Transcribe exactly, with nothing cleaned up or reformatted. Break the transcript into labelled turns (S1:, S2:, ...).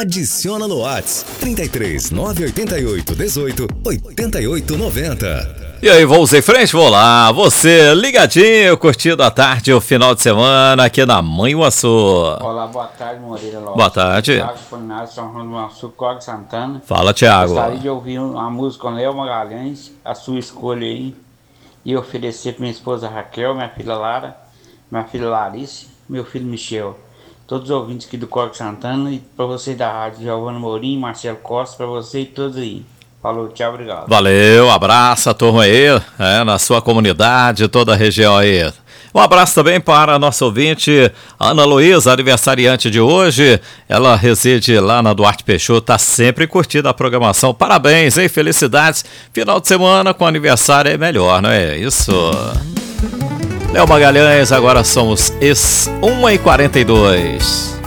S1: Adiciona no WhatsApp trinta e três, nove oito oito, dezoito, oitenta e oito noventa.
S2: E aí, vamos em frente? Vou lá. Você ligadinho, curtindo a tarde, o final de semana aqui na Manhuaçu.
S3: Olá, boa tarde, Moreira Lopes.
S2: Boa tarde.
S3: Thiago Polinário, São João do Manhuaçu, Córrego Santana.
S2: Fala, Thiago.
S3: Gostaria de ouvir uma música com Léo Magalhães, a sua escolha aí. E oferecer para minha esposa Raquel, minha filha Lara, minha filha Larissa, meu filho Michel. Todos os ouvintes aqui do Córrego Santana e para vocês da rádio, Giovana Mourinho, Marcelo Costa, para você e todos aí. Falou, tchau, obrigado.
S2: Valeu, abraço a turma aí, é, na sua comunidade, toda a região aí. Um abraço também para a nossa ouvinte, Ana Luísa, aniversariante de hoje. Ela reside lá na Duarte Peixoto, está sempre curtindo a programação. Parabéns, hein? Felicidades. Final de semana com aniversário é melhor, não é isso? Léo Magalhães, agora somos uma e quarenta e dois.